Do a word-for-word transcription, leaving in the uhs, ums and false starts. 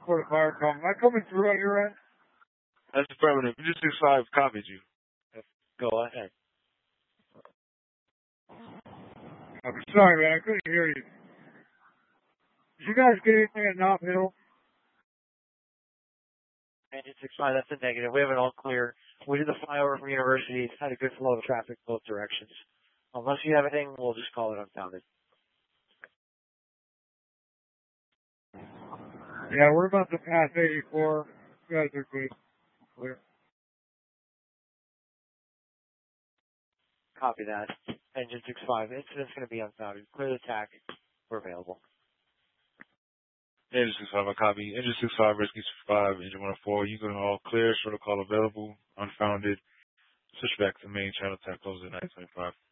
for the fire call. Am I coming through on your end? That's affirmative. Engine six five copied you. Go ahead. I'm sorry, man. I couldn't hear you. Did you guys get anything at Knott Hill? Engine six five, that's a negative. We have it all clear. We did the flyover from University. It's had a good flow of traffic both directions. Unless you have anything, we'll just call it unfounded. Yeah, we're about to pass eighty-four. You guys are good. Clear. Copy that. Engine six five, incident's going to be unfounded. Clear the tack. We're available. Engine six five, I copy. Engine six five, Rescue six five, Engine one oh four. You going all clear. Short call available. Unfounded. Switch back to main channel. Tap close at nine twenty-five.